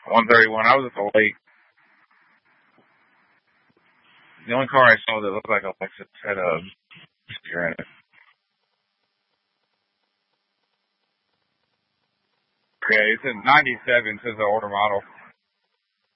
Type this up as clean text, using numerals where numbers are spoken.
131. I was at the lake. The only car I saw that looked like a Lexus had a sticker in it. Okay, it's a 97, says the older model.